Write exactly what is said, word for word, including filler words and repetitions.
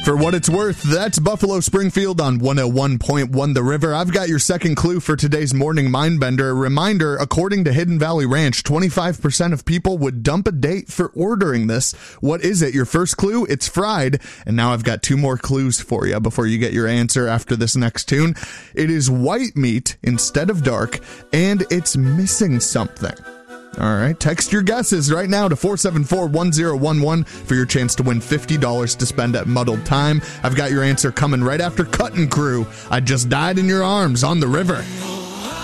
For what it's worth, that's Buffalo Springfield on one oh one point one The River. I've got your second clue for today's morning Mindbender. A reminder, according to Hidden Valley Ranch, twenty-five percent of people would dump a date for ordering this. What is it? Your first clue? It's fried. And now I've got two more clues for you before you get your answer after this next tune. It is white meat instead of dark, and it's missing something. All right, text your guesses right now to four seven four, one oh one one for your chance to win fifty dollars to spend at Muddled Time. I've got your answer coming right after Cuttin' Crew. I Just Died in Your Arms on The River.